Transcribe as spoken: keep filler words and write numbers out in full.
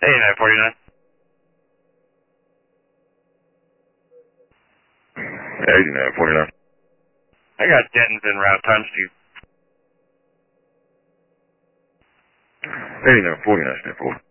eighty-nine forty-nine. eighty-nine forty-nine. I got Denton's en route, times two. eighty-nine forty-nine, stand forward.